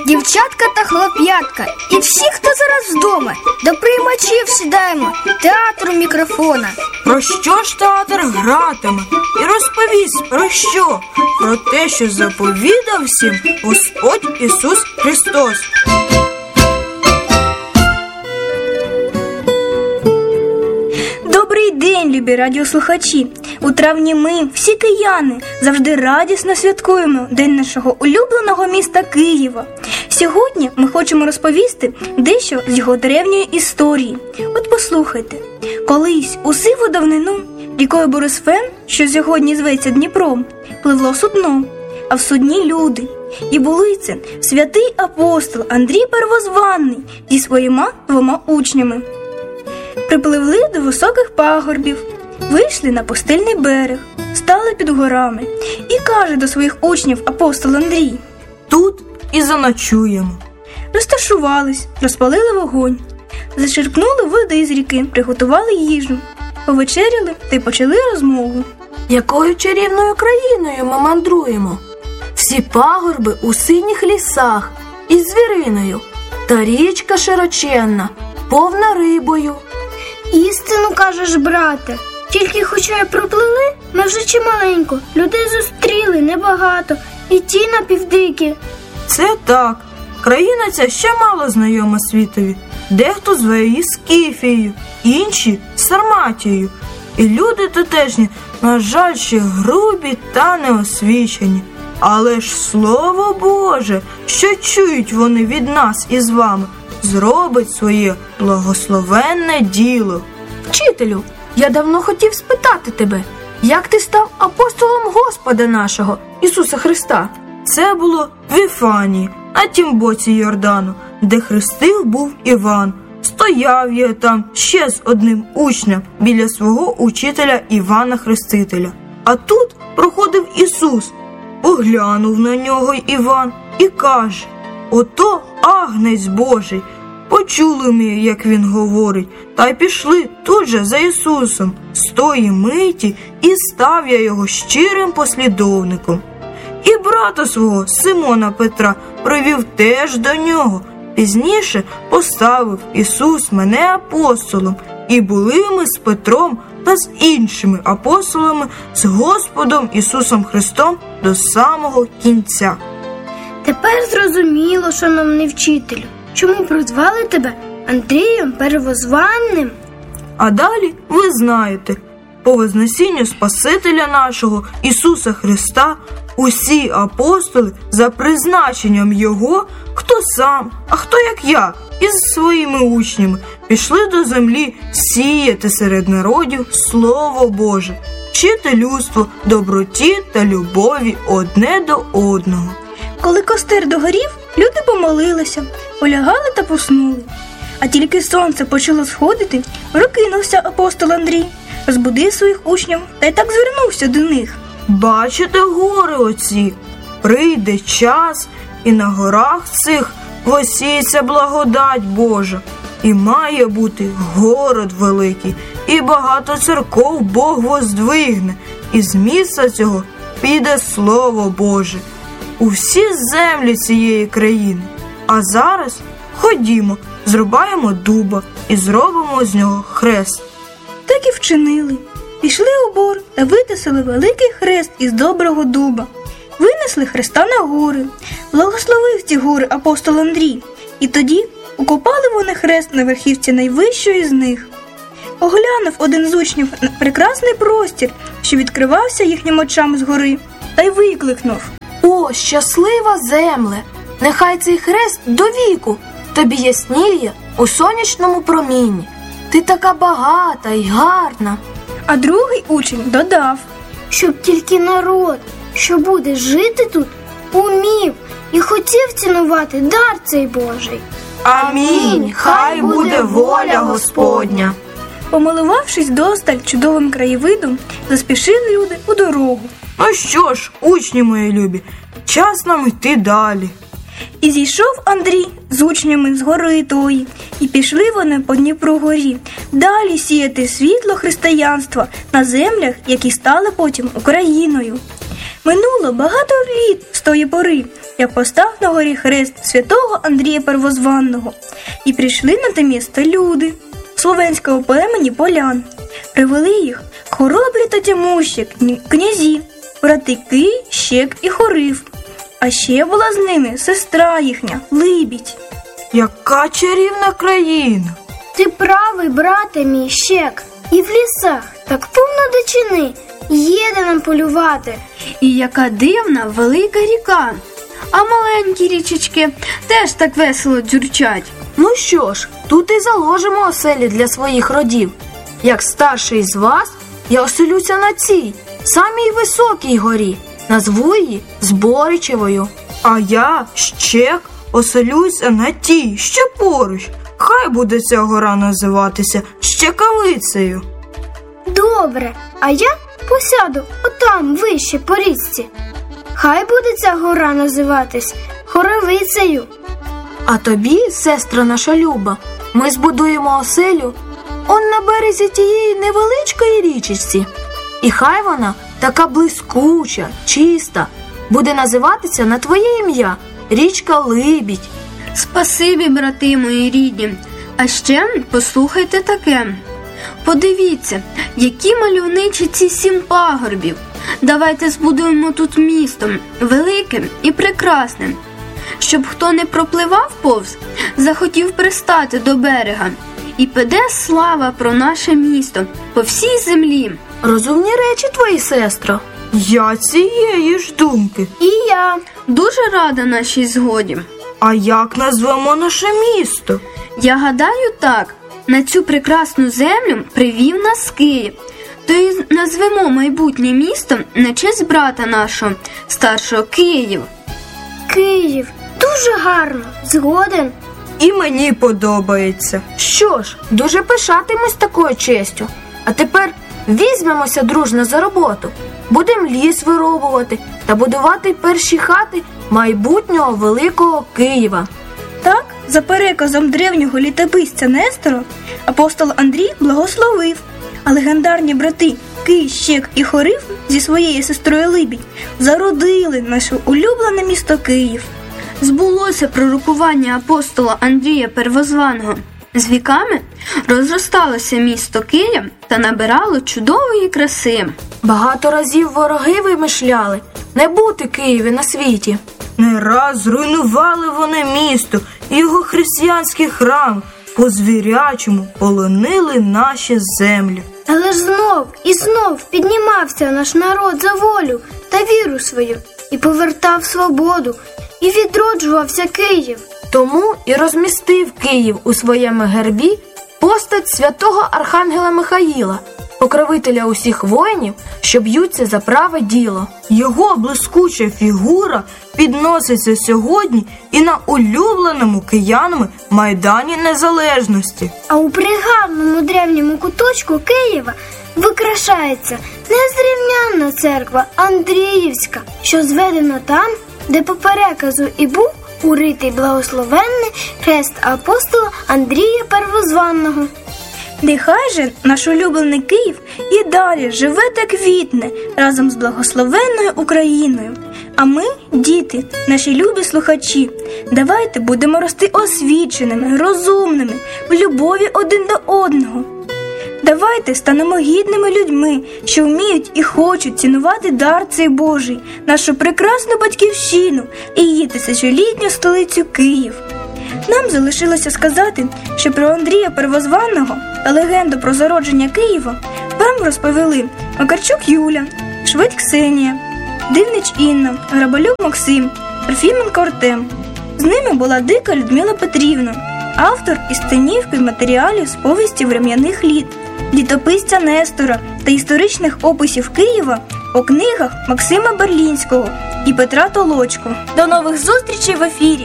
дівчатка та хлоп'ятка і всі, хто зараз вдома, до приймачів сідаємо, театру мікрофона. Про що ж театр гратиме? І розповість про що? Про те, що заповідав всім Господь Ісус Христос. Добрий день, любі радіослухачі! У травні ми, всі кияни, завжди радісно святкуємо День нашого улюбленого міста Києва. Сьогодні ми хочемо розповісти дещо з його древньої історії. От послухайте. Колись у сиву давнину рікою Борисфен, що сьогодні зветься Дніпром, пливло судно, а в судні люди. І були це святий апостол Андрій Первозванний зі своїми 2 учнями. Припливли до високих пагорбів, вийшли на пустельний берег, стали під горами. І каже до своїх учнів апостол Андрій: тут і заночуємо. Розташувались, розпалили вогонь, зачерпнули води із ріки, приготували їжу, повечеряли та й почали розмову. Якою чарівною країною ми мандруємо? Всі пагорби у синіх лісах із звіриною, та річка широченна, повна рибою. Істину кажеш, брате. Тільки хоча й проплили, ми вже чималенько. Людей зустріли небагато, і ті напівдикі. Це так. Країна ця ще мало знайома світові. Дехто зве її Скіфією, інші – Сарматією. І люди тутешні, на жаль, ще грубі та неосвічені. Але ж Слово Боже, що чують вони від нас із вами, зробить своє благословенне діло. Вчителю, я давно хотів спитати тебе, як ти став апостолом Господа нашого, Ісуса Христа? Це було в Віфанії, на тім боці Йордану, де хрестив був Іван. Стояв я там ще з одним учнем біля свого учителя Івана Хрестителя. А тут проходив Ісус. Поглянув на нього Іван і каже: ото Агнець Божий. Почули ми, як він говорить, та й пішли тут же за Ісусом. З тої миті і став я його щирим послідовником. І брата свого, Симона Петра, привів теж до нього. Пізніше поставив Ісус мене апостолом, і були ми з Петром та з іншими апостолами, з Господом Ісусом Христом до самого кінця. Тепер зрозуміло, шановний вчителю, чому прозвали тебе Андрієм Первозванним? А далі ви знаєте, по Вознесінню Спасителя нашого Ісуса Христа усі апостоли за призначенням Його, хто сам, а хто як я, із своїми учнями, пішли до землі сіяти серед народів Слово Боже, вчити людство доброті та любові одне до одного. Коли костер догорів, люди помолилися, полягали та поснули. А тільки сонце почало сходити, прокинувся апостол Андрій, розбудив своїх учнів та й так звернувся до них. Бачите гори оці? Прийде час, і на горах цих восіється благодать Божа. І має бути город великий, і багато церков Бог воздвигне, і з місця цього піде Слово Боже у всі землі цієї країни. А зараз ходімо, зрубаємо дуба і зробимо з нього хрест. Так і вчинили. Пішли у бор та витисали великий хрест із доброго дуба. Винесли хреста на гори. Благословив ці гори апостол Андрій. І тоді укопали вони хрест на верхівці найвищої з них. Оглянув один з учнів на прекрасний простір, що відкривався їхнім очам згори, та й викликнув: О, щаслива земле! Нехай цей хрест до віку тобі ясніє у сонячному промінні. Ти така багата й гарна. А другий учень додав: щоб тільки народ, що буде жити тут, умів і хотів цінувати дар цей Божий. Амінь! Хай буде воля Господня! Помилувавшись досталь чудовим краєвидом, заспішили люди у дорогу. Ну що ж, учні мої любі, час нам йти далі. І зійшов Андрій з учнями з гори тої, і пішли вони по Дніпрогорі, далі сіяти світло християнства на землях, які стали потім Україною. Минуло багато літ з тої пори, як постав на горі хрест святого Андрія Первозванного. І прийшли на те місто люди словенського племені полян. Привели їх хоробрі та тямущі князі, брати Кий, Щек і Хорив. А ще була з ними сестра їхня Либідь. Яка чарівна країна! Ти правий, брате мій Щек. І в лісах так повно дичини, є де нам полювати. І яка дивна велика ріка. А маленькі річечки теж так весело дзюрчать. Ну що ж, тут і заложимо оселі для своїх родів. Як старший з вас, я оселюся на цій, самій високій горі. Назву її Зборичевою. А я, Щек, оселюся на тій, що поруч. Хай буде ця гора називатися Щекавицею. Добре, а я посяду отам вище по річці. Хай буде ця гора називатись Хоровицею. А тобі, сестра наша Люба, ми збудуємо оселю он на березі тієї невеличкої річечці. І хай вона така блискуча, чиста, буде називатися на твоє ім'я річка Либідь. Спасибі, брати мої рідні. А ще послухайте таке. Подивіться, які мальовничі ці 7 пагорбів. Давайте збудуємо тут місто, велике і прекрасне. Щоб хто не пропливав повз, захотів пристати до берега. І піде слава про наше місто по всій землі. Розумні речі твої, сестро. Я цієї ж думки. І я. Дуже рада нашій згоді. А як назвемо наше місто? Я гадаю так, на цю прекрасну землю привів нас Київ. То й назвемо майбутнє місто на честь брата нашого, старшого Київ. Київ. Дуже гарно. Згоден. І мені подобається. Що ж, дуже пишатимусь такою честю. А тепер візьмемося дружно за роботу. Будемо ліс вирубувати та будувати перші хати майбутнього великого Києва. Так, за переказом древнього літописця Нестора, апостол Андрій благословив, а легендарні брати Кий, Щек і Хорив зі своєю сестрою Либідь зародили наше улюблене місто Київ. Збулося пророкування апостола Андрія Первозваного. З віками розросталося місто Київ та набирало чудової краси. Багато разів вороги вимишляли не бути Києві на світі. Не раз зруйнували вони місто і його християнський храм, по-звірячому полонили наші землі. Але ж знов і знов піднімався наш народ за волю та віру свою, і повертав свободу, і відроджувався Київ. Тому і розмістив Київ у своєму гербі постать святого архангела Михаїла, покровителя усіх воїнів, що б'ються за праве діло. Його блискуча фігура підноситься сьогодні і на улюбленому киянами Майдані Незалежності. А у пригарному древньому куточку Києва викрашається незрівнянна церква Андріївська, що зведена там, де по переказу і був уритий благословенний хрест апостола Андрія Первозванного. Нехай же наш улюблений Київ і далі живе та квітне разом з благословенною Україною. А ми, діти, наші любі слухачі, давайте будемо рости освіченими, розумними, в любові один до одного. Давайте станемо гідними людьми, що вміють і хочуть цінувати дар цей Божий, нашу прекрасну батьківщину і її тисячолітню столицю Київ. Нам залишилося сказати, що про Андрія Первозваного та легенду про зародження Києва вам розповіли Макарчук Юля, Шведь Ксенія, Дивнич Інна, Грабалюк Максим, Трофіменко Артем. З ними була Дика Людмила Петрівна, автор із сценівки матеріалів з повісті врем'яних літ, літописця Нестора та історичних описів Києва по книгах Максима Берлінського і Петра Толочко. До нових зустрічей в ефірі!